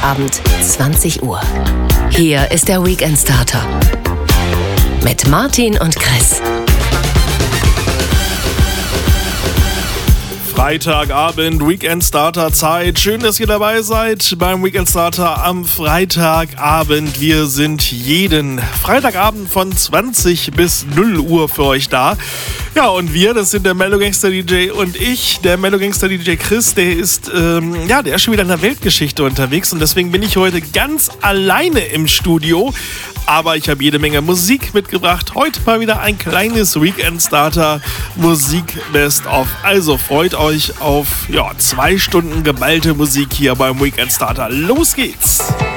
Freitagabend, 20 Uhr. Hier ist der Weekend Starter mit Martin und Chris. Freitagabend, Weekend Starter Zeit. Schön, dass ihr dabei seid beim Weekend Starter am Freitagabend. Wir sind jeden Freitagabend von 20 bis 0 Uhr für euch da. Ja, und wir, das sind der Mellow Gangster DJ und ich, der Mellow Gangster DJ Chris, der ist schon wieder in der Weltgeschichte unterwegs und deswegen bin ich heute ganz alleine im Studio. Aber ich habe jede Menge Musik mitgebracht. Heute mal wieder ein kleines Weekend Starter Musik Best of. Also freut euch auf 2 Stunden geballte Musik hier beim Weekend Starter. Los geht's!